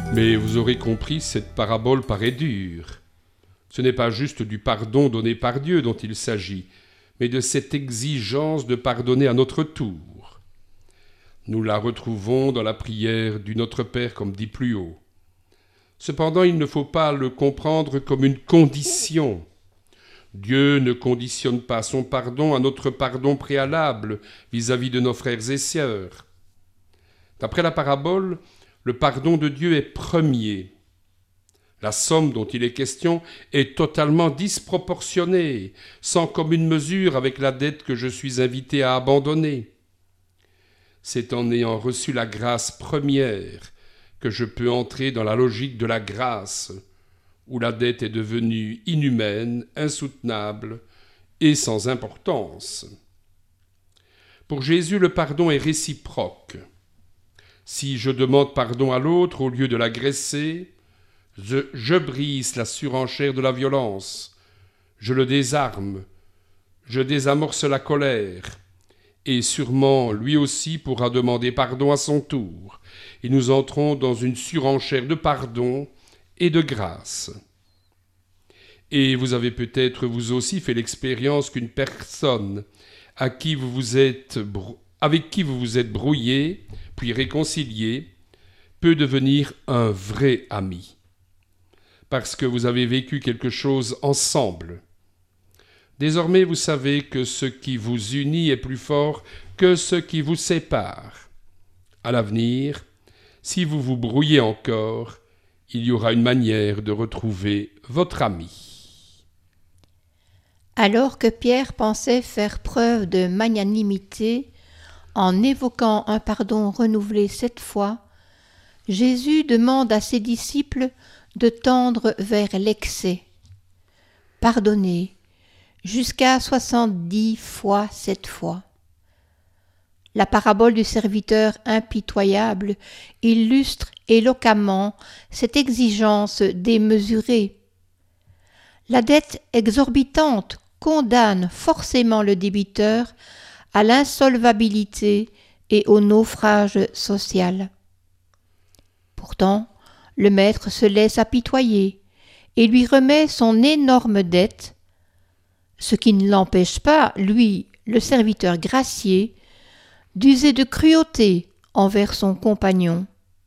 Mais vous aurez compris, cette parabole paraît dure. Ce n'est pas juste du pardon donné par Dieu dont il s'agit, mais de cette exigence de pardonner à notre tour. Nous la retrouvons dans la prière du Notre Père comme dit plus haut. Cependant, il ne faut pas le comprendre comme une condition. Dieu ne conditionne pas son pardon à notre pardon préalable vis-à-vis de nos frères et sœurs. D'après la parabole, le pardon de Dieu est premier. La somme dont il est question est totalement disproportionnée, sans commune mesure avec la dette que je suis invité à abandonner. C'est en ayant reçu la grâce première que je peux entrer dans la logique de la grâce, où la dette est devenue inhumaine, insoutenable et sans importance. Pour Jésus, le pardon est réciproque. Si je demande pardon à l'autre au lieu de l'agresser, je brise la surenchère de la violence, je le désarme, je désamorce la colère, et sûrement lui aussi pourra demander pardon à son tour, et nous entrons dans une surenchère de pardon et de grâce. Et vous avez peut-être vous aussi fait l'expérience qu'une personne avec qui vous vous êtes brouillé, puis réconcilié, peut devenir un vrai ami, parce que vous avez vécu quelque chose ensemble. Désormais, vous savez que ce qui vous unit est plus fort que ce qui vous sépare. À l'avenir, si vous vous brouillez encore, il y aura une manière de retrouver votre ami. Alors que Pierre pensait faire preuve de magnanimité en évoquant un pardon renouvelé 7 fois, Jésus demande à ses disciples de tendre vers l'excès. Pardonner jusqu'à 70 fois 7 fois. La parabole du serviteur impitoyable illustre éloquemment cette exigence démesurée. La dette exorbitante condamne forcément le débiteur à l'insolvabilité et au naufrage social. Pourtant, le maître se laisse apitoyer et lui remet son énorme dette, ce qui ne l'empêche pas, lui, le serviteur gracié, d'user de cruauté envers son compagnon.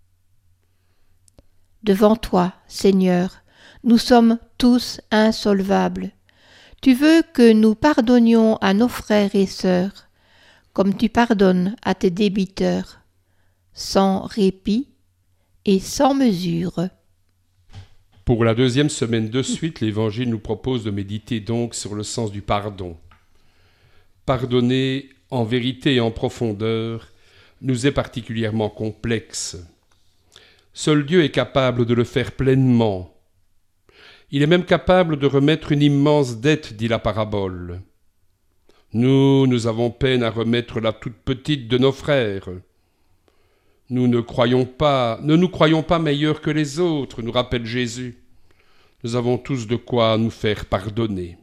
Devant toi, Seigneur, nous sommes tous insolvables. Tu veux que nous pardonnions à nos frères et sœurs, comme tu pardonnes à tes débiteurs, sans répit et sans mesure. Pour la 2e semaine de suite, l'Évangile nous propose de méditer donc sur le sens du pardon. Pardonner en vérité et en profondeur nous est particulièrement complexe. Seul Dieu est capable de le faire pleinement. Il est même capable de remettre une immense dette, dit la parabole. Nous avons peine à remettre la toute petite de nos frères. Nous ne nous croyons pas meilleurs que les autres, nous rappelle Jésus. Nous avons tous de quoi nous faire pardonner.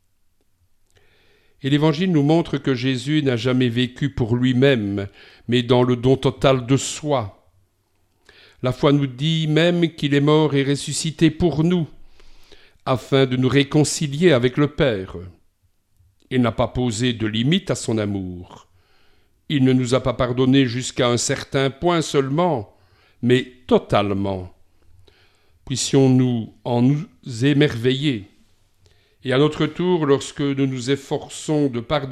Et l'Évangile nous montre que Jésus n'a jamais vécu pour lui-même, mais dans le don total de soi. La foi nous dit même qu'il est mort et ressuscité pour nous, afin de nous réconcilier avec le Père. Il n'a pas posé de limite à son amour. Il ne nous a pas pardonné jusqu'à un certain point seulement, mais totalement. Puissions-nous en nous émerveiller. Et à notre tour, lorsque nous nous efforçons de pardonner,